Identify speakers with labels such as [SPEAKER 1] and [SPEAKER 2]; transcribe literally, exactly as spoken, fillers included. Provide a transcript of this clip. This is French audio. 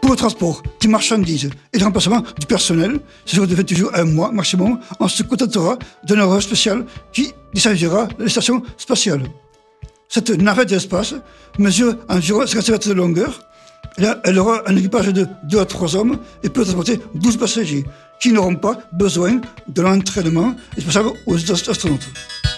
[SPEAKER 1] Pour le transport des marchandises et le remplacement du personnel, ce sera de vingt jours à un mois maximum. On se contentera d'un horaire spécial qui desservira les stations spatiales. Cette navette de l'espace mesure environ cinquante mètres de longueur. Elle aura un équipage de deux à trois hommes et peut transporter douze passagers qui n'auront pas besoin de l'entraînement indispensable aux astronautes.